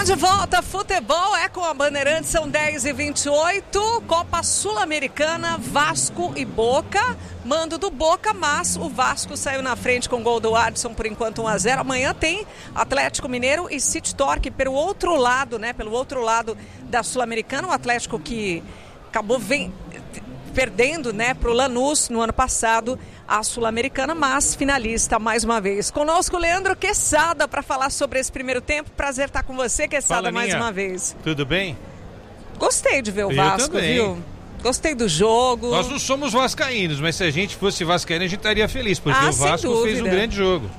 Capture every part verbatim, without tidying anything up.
de volta, futebol é com a Bandeirantes, são dez e vinte e oito, Copa Sul-Americana, Vasco e Boca, mando do Boca, mas o Vasco saiu na frente com o gol do Adson, por enquanto um a zero, amanhã tem Atlético Mineiro e City Torque pelo outro lado, né, pelo outro lado da Sul-Americana, o Atlético que acabou vem, perdendo, né, para o Lanús no ano passado, a Sul-Americana, mas finalista mais uma vez. Conosco, Leandro Quesada, para falar sobre esse primeiro tempo. Prazer estar com você, Quesada, Fala, mais uma vez. Tudo bem? Gostei de ver o Eu Vasco, também. viu? Gostei do jogo. Nós não somos vascaínos, mas se a gente fosse vascaíno, a gente estaria feliz, porque Ah, o sem Vasco dúvida. fez um grande jogo.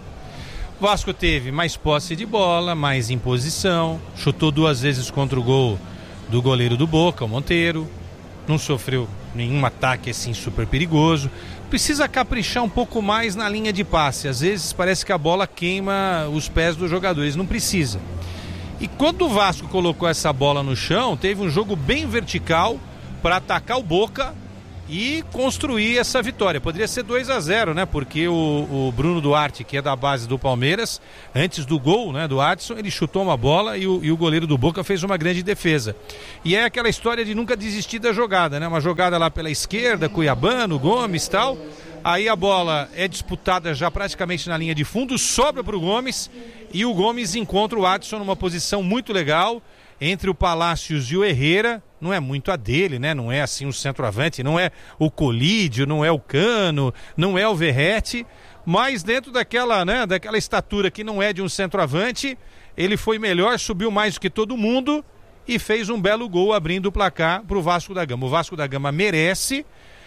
O Vasco teve mais posse de bola, mais imposição, chutou duas vezes contra o gol do goleiro do Boca, o Monteiro, não sofreu nenhum ataque assim super perigoso. Precisa caprichar um pouco mais na linha de passe. Às vezes parece que a bola queima os pés dos jogadores, não precisa. E quando o Vasco colocou essa bola no chão, teve um jogo bem vertical para atacar o Boca e construir essa vitória. Poderia ser dois a zero, né? Porque o, o Bruno Duarte, que é da base do Palmeiras, antes do gol, né, do Adson, ele chutou uma bola e o, e o goleiro do Boca fez uma grande defesa. E é aquela história de nunca desistir da jogada, né? Uma jogada lá pela esquerda, Cuiabano, Gomes e tal. Aí a bola é disputada já praticamente na linha de fundo, sobra para o Gomes e o Gomes encontra o Adson numa posição muito legal entre o Palácios e o Herrera. Não é muito a dele, né? Não é assim um centroavante, não é o Colídio, não é o Cano, não é o Verratti, mas dentro daquela, né, daquela estatura que não é de um centroavante, ele foi melhor, subiu mais do que todo mundo e fez um belo gol abrindo o placar para o Vasco da Gama. O Vasco da Gama merece,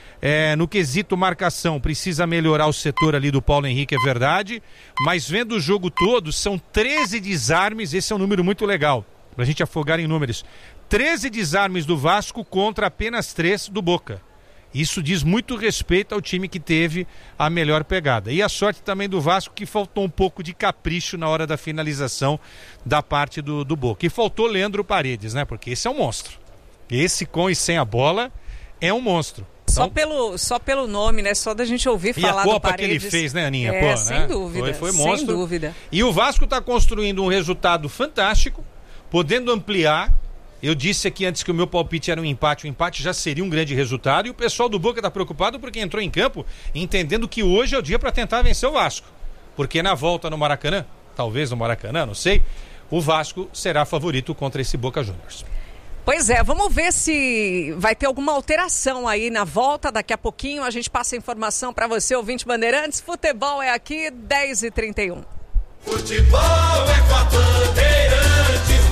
é, no quesito marcação, precisa melhorar o setor ali do Paulo Henrique, é verdade, mas vendo o jogo todo, são treze desarmes, esse é um número muito legal, pra gente afogar em números. treze desarmes do Vasco contra apenas três do Boca. Isso diz muito respeito ao time que teve a melhor pegada. E a sorte também do Vasco, que faltou um pouco de capricho na hora da finalização da parte do, do Boca. E faltou Leandro Paredes, né? Porque esse é um monstro. Esse com e sem a bola é um monstro. Só, Então, pelo, só pelo nome, né? Só da gente ouvir e falar a do Copa Paredes. que ele fez, né, Aninha? É, Pô, sem né? dúvida. Foi, foi monstro. Sem dúvida. E o Vasco está construindo um resultado fantástico, podendo ampliar. Eu disse aqui antes que o meu palpite era um empate, o empate já seria um grande resultado, e o pessoal do Boca está preocupado porque entrou em campo entendendo que hoje é o dia para tentar vencer o Vasco, porque na volta no Maracanã, talvez no Maracanã, não sei, o Vasco será favorito contra esse Boca Juniors. Pois é, vamos ver se vai ter alguma alteração aí na volta. Daqui a pouquinho a gente passa a informação para você, ouvinte Bandeirantes. Futebol é aqui, dez e trinta e um. Futebol é com a Bandeirantes.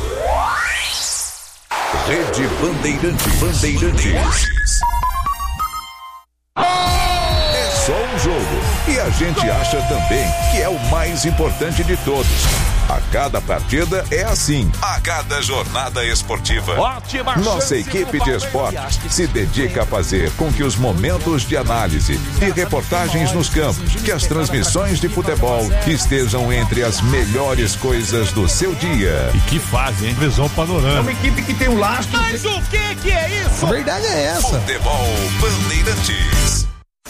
Rede Bandeirantes. Bandeirantes. É só um jogo. E a gente acha também que é o mais importante de todos. A cada partida é assim. A cada jornada esportiva. Ótima Nossa equipe de esportes se dedica a fazer com que os momentos de análise e reportagens nos campos, que as transmissões de futebol estejam entre as melhores coisas do seu dia. E que fase, hein? Visão panorâmica. É uma equipe que tem um lastro. Mas o que que é isso? A verdade é essa. Futebol Bandeirantes.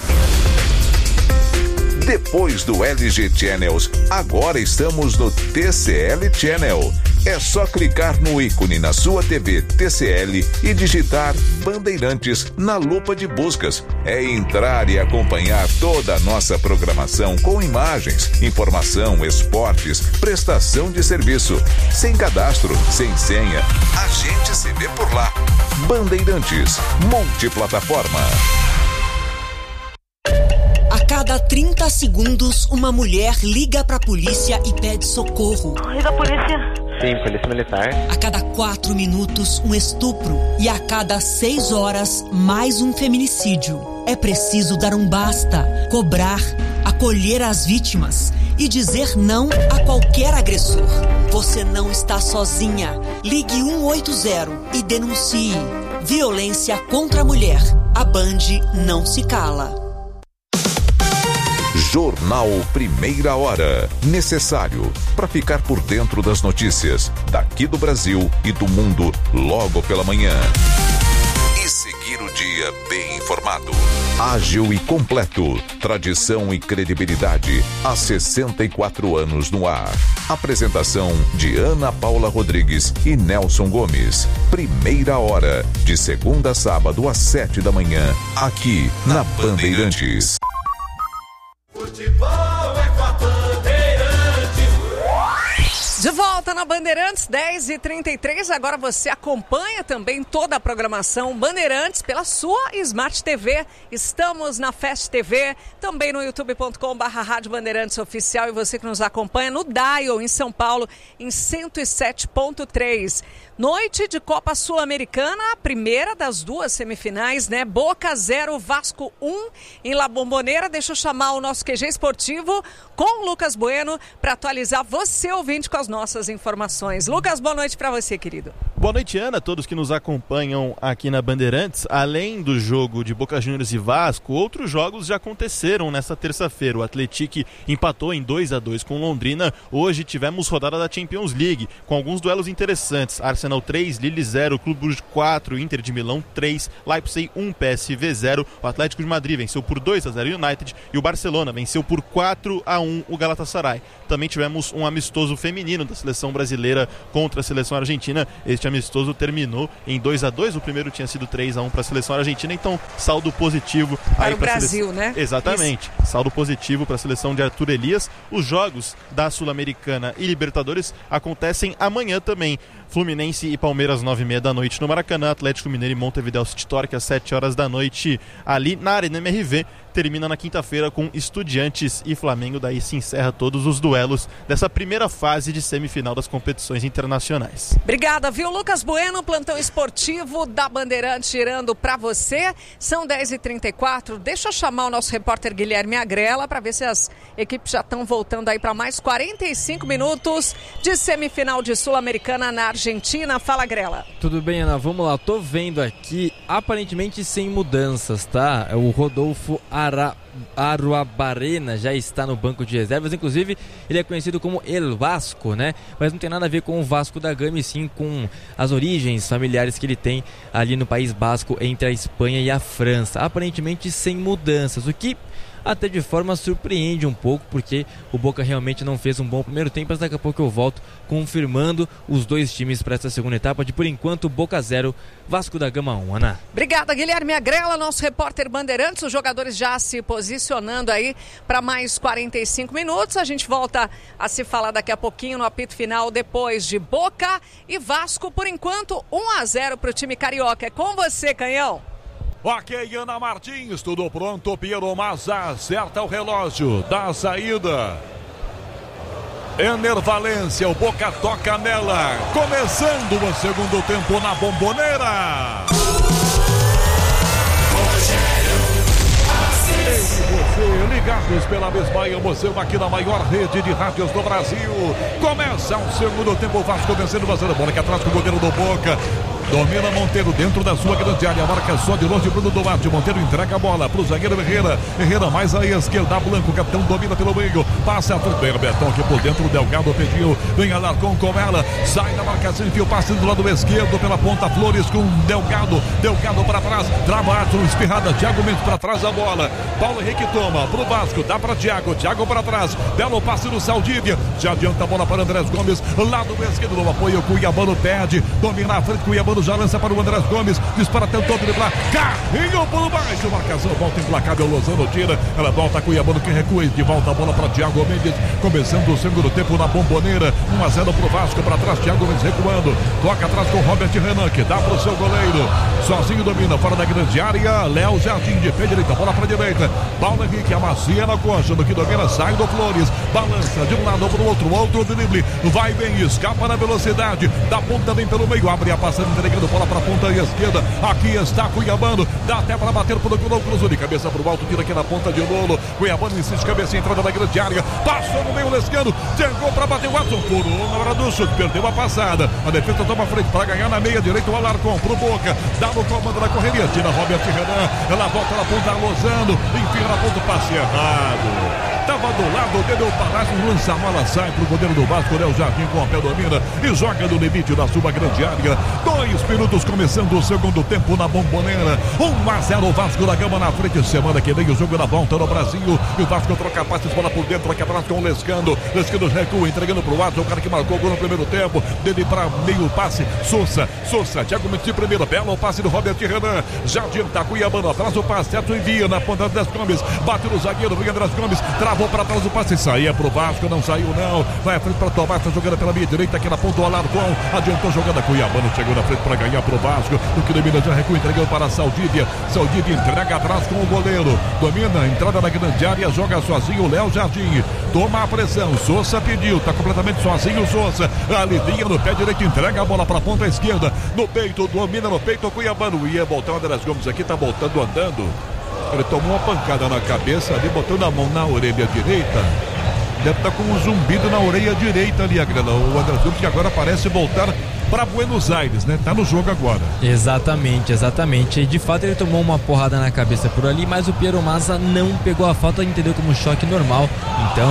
Depois do L G Channels, agora estamos no T C L Channel. É só clicar no ícone na sua T V T C L e digitar Bandeirantes na lupa de buscas. É entrar e acompanhar toda a nossa programação com imagens, informação, esportes, prestação de serviço. Sem cadastro, sem senha. A gente se vê por lá. Bandeirantes, multiplataforma. A cada trinta segundos, uma mulher liga pra polícia e pede socorro. Liga a polícia. Sim, polícia militar. A cada quatro minutos, um estupro. E a cada seis horas, mais um feminicídio. É preciso dar um basta, cobrar, acolher as vítimas e dizer não a qualquer agressor. Você não está sozinha. Ligue um oito zero e denuncie. Violência contra a mulher. A Band não se cala. Jornal Primeira Hora. Necessário para ficar por dentro das notícias daqui do Brasil e do mundo logo pela manhã. E seguir o o dia bem informado. Ágil e completo. Tradição e credibilidade. Há sessenta e quatro anos no ar. Apresentação de Ana Paula Rodrigues e Nelson Gomes. Primeira hora. De segunda a sábado às sete da manhã. Aqui na Bandeirantes. Futebol é com a Bandeirantes. De volta na Bandeirantes, dez e trinta e três. Agora você acompanha também toda a programação Bandeirantes pela sua Smart T V. Estamos na Fast T V, também no youtube ponto com barra Rádio Bandeirantes Oficial. E você que nos acompanha no Dial, em São Paulo, em cento e sete ponto três. Noite de Copa Sul-Americana, a primeira das duas semifinais, né? Boca zero, Vasco um em La Bombonera. Deixa eu chamar o nosso Q G esportivo com o Lucas Bueno para atualizar você, ouvinte, com as nossas informações. Lucas, boa noite para você, querido. Boa noite, Ana, todos que nos acompanham aqui na Bandeirantes. Além do jogo de Boca Juniors e Vasco, outros jogos já aconteceram nesta terça-feira. O Atlético empatou em dois a dois com Londrina. Hoje tivemos rodada da Champions League, com alguns duelos interessantes. Arsenal três, Lille zero, Clube Bruges quatro, Inter de Milão três, Leipzig um, P S V zero. O Atlético de Madrid venceu por dois a zero o United e o Barcelona venceu por quatro a um o Galatasaray. Também tivemos um amistoso feminino da seleção brasileira contra a seleção argentina. Este amistoso terminou em dois a dois. O primeiro tinha sido três a um para a seleção argentina, então saldo positivo para aí o pra Brasil, sele... né? Exatamente. Isso. Saldo positivo para a seleção de Arthur Elias. Os jogos da Sul-Americana e Libertadores acontecem amanhã também. Fluminense e Palmeiras, nove e meia da noite no Maracanã. Atlético Mineiro e Montevideo City Torque às sete horas da noite ali na Arena M R V. Termina na quinta-feira com Estudiantes e Flamengo. Daí se encerra todos os duelos dessa primeira fase de semifinal das competições internacionais. Obrigada, viu? Lucas Bueno, plantão esportivo da Bandeirantes girando para você. São dez e trinta e quatro. Deixa eu chamar o nosso repórter Guilherme Agrela para ver se as equipes já estão voltando aí para mais quarenta e cinco minutos de semifinal de Sul-Americana na Argentina. Fala, Agrela. Tudo bem, Ana? Vamos lá. Tô vendo aqui, aparentemente sem mudanças, tá? O Rodolfo Ara... Aruabarena já está no banco de reservas. Inclusive, ele é conhecido como El Vasco, né? Mas não tem nada a ver com o Vasco da Gama, e sim com as origens familiares que ele tem ali no País Basco, entre a Espanha e a França. Aparentemente sem mudanças, o que até de forma surpreende um pouco, porque o Boca realmente não fez um bom primeiro tempo. Mas daqui a pouco eu volto confirmando os dois times para essa segunda etapa. De por enquanto, Boca zero, Vasco da Gama um. Ana. Obrigada, Guilherme Agrela, nosso repórter Bandeirantes. Os jogadores já se posicionando aí para mais quarenta e cinco minutos. A gente volta a se falar daqui a pouquinho no apito final, depois de Boca e Vasco. Por enquanto, um a zero para o time carioca. É com você, Canhão. Ok, Ana Martins, tudo pronto. Piero Massa acerta o relógio da saída. Ener Valência, o Boca toca nela. Começando o segundo tempo na Bombonera. Eu e você, ligados pela mesma emoção aqui na maior rede de rádios do Brasil. Começa o segundo tempo, o Vasco vencendo, vazando a bola aqui atrás com o goleiro do Boca. Domina Monteiro dentro da sua grande área, marca só de longe Bruno Duarte. Monteiro entrega a bola pro zagueiro Herrera. Herrera mais à esquerda, Blanco, o capitão domina pelo meio. Passa tudo bem, Betão aqui por dentro, o Delgado pediu. Vem Alarcon com ela, sai da marcação, enfia o passe do lado esquerdo pela ponta, Flores com Delgado. Delgado para trás, trava Arthur, espirrada, Thiago Mendes para trás a bola. Paulo Henrique toma pro Vasco, dá para Thiago, Thiago para trás. Belo passe do Saldívia, já adianta a bola para Andrés Gomes. Lado esquerdo no apoio, Cuiabano perde. Domina a frente, Cuiabano já lança para o Andrés Gomes, dispara, tentou driblar, carrinho por baixo, marcação, volta implacável, Lozano tira, ela volta, Cuiabano que recua, de volta a bola para Thiago Mendes, começando o segundo tempo na Bombonera, um a zero pro Vasco, para trás, Thiago Mendes recuando, toca atrás com Robert Renan, que dá pro seu goleiro, sozinho domina, fora da grande área, Léo Jardim de pé direita, bola para direita, Paulo Henrique amacia na coxa, no que domina, sai do Flores, balança de um lado para o outro, outro drible, vai bem, escapa na velocidade, da ponta vem pelo meio, abre a passada, entregando bola para a ponta esquerda, aqui está Cuiabano, dá até para bater por Lolo, cruzou de cabeça para o alto, tira aqui na ponta de Lolo, Cuiabano insiste, cabeça, entrada na grande área, passou no meio, Lescano, chegou para bater o Watson, furou na hora do chute, perdeu a passada, a defesa toma frente para ganhar na meia direita, o Alarcon pro Boca, dá no comando da correria, tira Robert Renan, ela volta na ponta, Lozano, enfia na ponta, passe errado. tava do lado dele o Palácio, lança a bola, sai pro goleiro do Vasco, Léo Jardim com a pé domina e joga no limite da sua grande área. Dois minutos começando o segundo tempo na Bombonera. um a zero o Vasco da Gama na frente. Semana que vem o jogo na volta no Brasil. E o Vasco troca passes, bola por dentro, aqui atrás com o Lescano. Lescano recua, entregando pro Watson, o cara que marcou o gol no primeiro tempo. Dele para meio passe, Sousa, Sousa, Thiago Mendes de primeiro, belo passe do Robert Renan. Jardim tá Cuiabano, atrás o passe, certo, envia na ponta das Gomes. Bate no zagueiro, vem Andrés Gomes, travou para trás o passe, saía pro Vasco, não saiu não. Vai à frente para tomar, tá jogando pela minha direita, aqui na ponta o Alarcon. Adiantou jogando a Cuiabano, chegou na frente para ganhar pro Vasco. O que domina já recua, entregando para a Saldívia. Saldívia entrega atrás com o goleiro. Domina, entrada na grande área, joga sozinho o Léo Jardim. Toma a pressão, Sousa pediu, tá completamente sozinho o Sousa. Alivia no pé direito, entrega a bola para a ponta esquerda. No peito, domina no peito o Cuiabano. Ia voltar o Andrés Gomes aqui, tá voltando andando. Ele tomou uma pancada na cabeça ali, botando a mão na orelha direita. Deve estar com um zumbido na orelha direita ali, Agrela. O Andrés Gomes que agora parece voltar para Buenos Aires, né? Tá no jogo agora. Exatamente, exatamente. E de fato ele tomou uma porrada na cabeça por ali, mas o Piero Massa não pegou a falta, entendeu como choque normal. Então,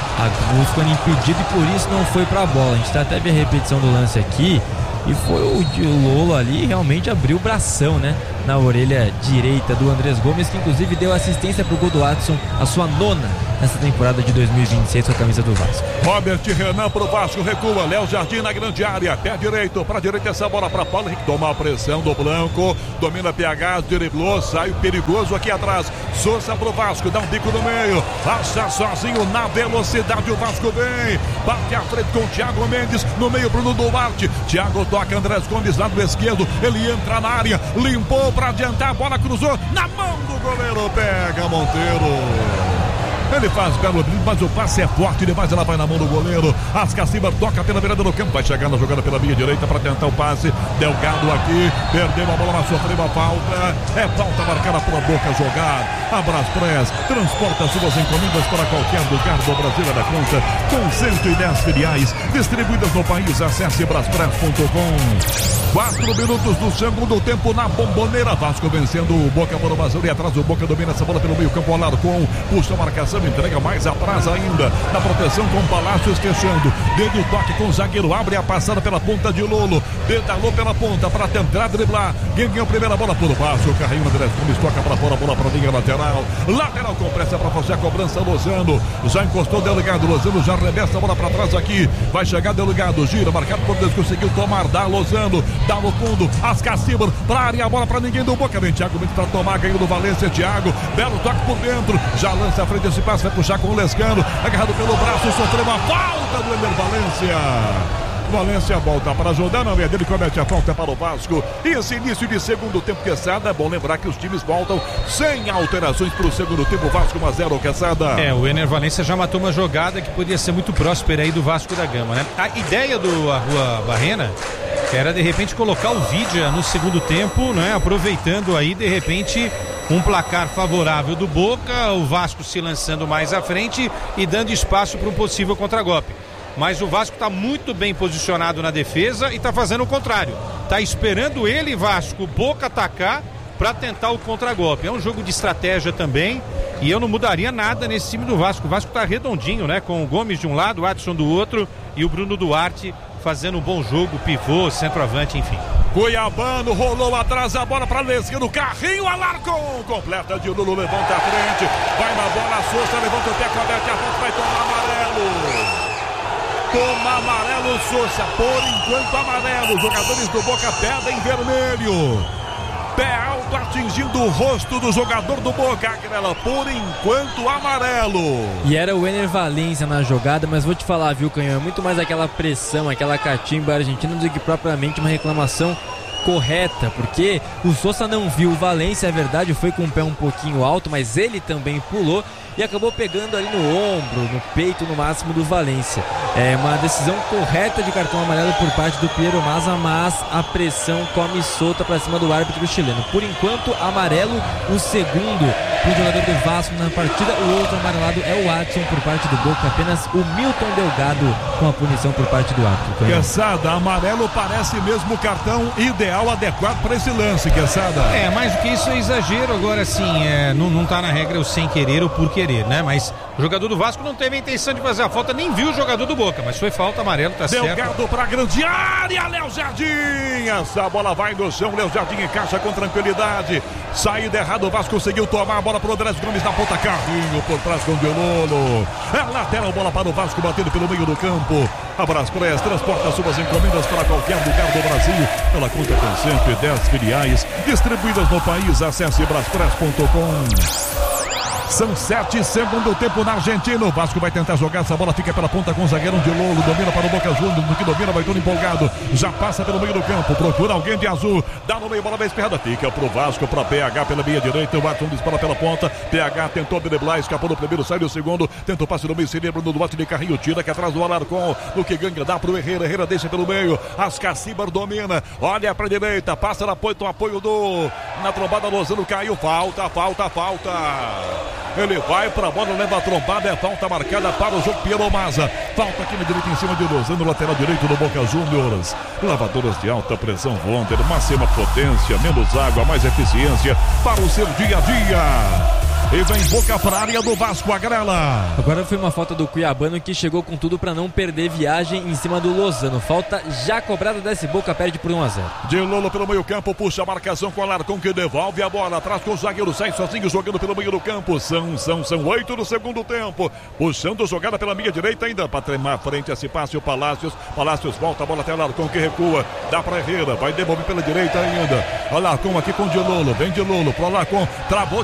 a ficou impedido e por isso não foi pra bola. A gente tá até vendo a repetição do lance aqui. E foi o, o Lolo ali, realmente abriu o bração, né? Na orelha direita do Andrés Gomes, que inclusive deu assistência pro gol do Watson, a sua nona nessa temporada de dois mil e vinte e seis com a camisa do Vasco. Robert Renan pro Vasco, recua, Léo Jardim na grande área, pé direito, pra direita essa bola pra Paulo Henrique, toma a pressão do Blanco, domina P H, driblou, sai perigoso aqui atrás, Sousa pro Vasco, dá um bico no meio, passa sozinho na velocidade, o Vasco vem, bate à frente com o Thiago Mendes, no meio Bruno Duarte, Thiago toca Andrés Gomes, lado esquerdo, ele entra na área, limpou pra adiantar, a bola cruzou, na mão do goleiro, pega Monteiro. Ele faz belo drible, mas o passe é forte demais, ela vai na mão do goleiro. Ascaciba toca pela beirada do campo, vai chegar na jogada pela minha direita para tentar o passe. Delgado aqui, perdeu a bola, mas sofreu a falta. É falta marcada pela Boca jogar. A Braspress transporta suas encomendas para qualquer lugar do Brasil e da conta, com cento e dez filiais distribuídas no país. Acesse braspress ponto com. Quatro minutos do segundo tempo na Bombonera. Vasco vencendo o Boca por uma zero e atrás o Boca domina essa bola pelo meio campo. Ao lado com puxa a marcação, entrega mais atrás ainda. Na proteção com Palácios fechando. Dele o toque com o zagueiro. Abre a passada pela ponta de Lolo. Pedalou pela ponta para tentar driblar. Ganhou a primeira bola por baixo. O carrinho Andrés Gomes toca para fora. Bola para a linha lateral. Lateral com pressa para fazer a cobrança. Lozano já encostou o delegado. Lozano já arremessa a bola para trás aqui. Vai chegar delegado. Gira, marcado por Deus. Conseguiu tomar. Dá Lozano. Dá no fundo. Ascaciba para área. A bola para ninguém do Boca. Vem Thiago Mendes para tomar. Ganhou do Valência. Thiago. Belo toque por dentro. Já lança a frente esse passe. Vai puxar com o Lescano. Agarrado pelo braço. Sofreu uma falta do Ener Valência. Valência volta para ajudar, na meia dele comete a falta para o Vasco. E esse início de segundo tempo, Quesada, é bom lembrar que os times voltam sem alterações para o segundo tempo. Vasco um a zero, Quesada. É, o Ener Valência já matou uma jogada que podia ser muito próspera aí do Vasco da Gama, né? A ideia do Arrua Barrena era de repente colocar o Vidia no segundo tempo, né? Aproveitando aí de repente um placar favorável do Boca, o Vasco se lançando mais à frente e dando espaço para um possível contragolpe. Mas o Vasco está muito bem posicionado na defesa e está fazendo o contrário. Está esperando ele, Vasco, Boca atacar para tentar o contragolpe. É um jogo de estratégia também e eu não mudaria nada nesse time do Vasco. O Vasco está redondinho, né? Com o Gomes de um lado, o Adson do outro e o Bruno Duarte fazendo um bom jogo, pivô, centroavante, enfim. Cuiabano rolou atrás, a bola para Lescano, carrinho, Alarcon, completa de Lulu, levanta a frente, vai na bola, Sousa, levanta o pé, comete a volta, vai tomar amarelo. Toma amarelo, Sousa, por enquanto amarelo, jogadores do Boca pedem vermelho. Pé alto atingindo o rosto do jogador do Boca, Agrela, por enquanto amarelo. E era o Ener Valência na jogada, mas vou te falar, viu, Canhão, é muito mais aquela pressão, aquela catimba argentina do que propriamente uma reclamação correta, porque o Sousa não viu o Valência, é verdade, foi com o pé um pouquinho alto, mas ele também pulou e acabou pegando ali no ombro, no peito no máximo do Valência. É uma decisão correta de cartão amarelo por parte do Piero Massa, mas a pressão come solta para cima do árbitro chileno. Por enquanto, amarelo, o segundo para o jogador do Vasco na partida. O outro amarelado é o Adson por parte do Boca, apenas o Milton Delgado com a punição por parte do árbitro. Quesada, amarelo parece mesmo o cartão ideal, adequado para esse lance, Quesada. É, mais do que isso é exagero. Agora sim, é, não, não tá na regra o sem querer ou por querer. querer, né? Mas o jogador do Vasco não teve a intenção de fazer a falta, nem viu o jogador do Boca, mas foi falta, amarelo, tá certo. Delgado pra grande área, Léo Jardim. Essa bola vai no chão, Léo Jardim encaixa com tranquilidade. Saída errada, o Vasco conseguiu tomar a bola pro Andrés Gomes na ponta, carrinho por trás com o Diololo. É lateral, bola para o Vasco, batendo pelo meio do campo. Abraço Press, transporta suas encomendas para qualquer lugar do Brasil. Ela conta com cento e dez filiais distribuídas no país. Acesse braspress ponto com. São sete, segundo tempo na Argentina. O Vasco vai tentar jogar essa bola, fica pela ponta com o zagueirão de Lolo. Domina para o Boca Juniors, no que domina, vai todo empolgado. Já passa pelo meio do campo, procura alguém de azul. Dá no meio, bola bem espirrada. Fica pro Vasco, para P H pela meia direita. O Watson dispara pela ponta. P H tentou driblar, escapou no primeiro, sai no segundo. Tenta o passe no meio, se lembra do Duarte de carrinho. Tira aqui atrás do Alarcon. No que ganha, dá pro Herrera. Herrera deixa pelo meio. Ascacibar domina. Olha pra direita, passa no apoio, no apoio do. Na trombada, Lozano caiu. Falta, falta, falta. Ele vai pra bola, leva a trombada, é falta marcada para o jogo Piero Maza. Falta aqui na direita em cima de Lozano, lateral direito do Boca Juniors. Lavadoras de alta pressão Wonder, máxima potência, menos água, mais eficiência para o seu dia a dia. E vem Boca para a área do Vasco, a Grela. Agora foi uma falta do Cuiabano que chegou com tudo para não perder viagem em cima do Lozano. Falta já cobrada desse Boca, perde por um a zero. De Lolo pelo meio campo, puxa a marcação com o Alarcon que devolve a bola. Atrás com o zagueiro, sai sozinho jogando pelo meio do campo. São, são, são oito do segundo tempo. Puxando jogada pela minha direita ainda para treinar frente a esse passe o Palácios. Palácios volta a bola até o Alarcon que recua. Dá para Herrera, vai devolver pela direita ainda. Alarcon aqui com o de Lolo, vem de Lolo pro Alarcon, travou.